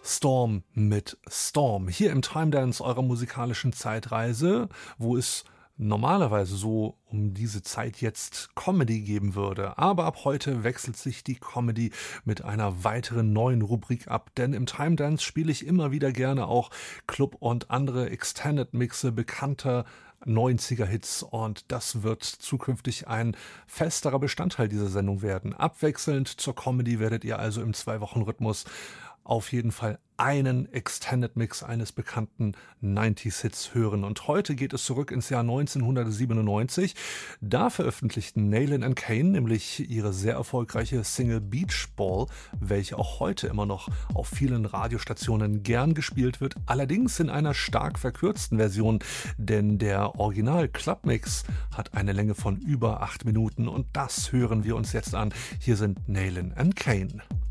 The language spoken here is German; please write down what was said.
Storm mit Storm. Hier im Time Dance eurer musikalischen Zeitreise, wo es normalerweise so um diese Zeit jetzt Comedy geben würde. Aber ab heute wechselt sich die Comedy mit einer weiteren neuen Rubrik ab, denn im Time Dance spiele ich immer wieder gerne auch Club und andere Extended Mixe bekannter 90er-Hits und das wird zukünftig ein festerer Bestandteil dieser Sendung werden. Abwechselnd zur Comedy werdet ihr also im 2-Wochen-Rhythmus auf jeden Fall einen Extended Mix eines bekannten 90s-Hits hören. Und heute geht es zurück ins Jahr 1997. Da veröffentlichten Nayland & Cain nämlich ihre sehr erfolgreiche Single Beach Ball, welche auch heute immer noch auf vielen Radiostationen gern gespielt wird, allerdings in einer stark verkürzten Version, denn der Original Clubmix hat eine Länge von über 8 Minuten und das hören wir uns jetzt an. Hier sind Nayland & Cain.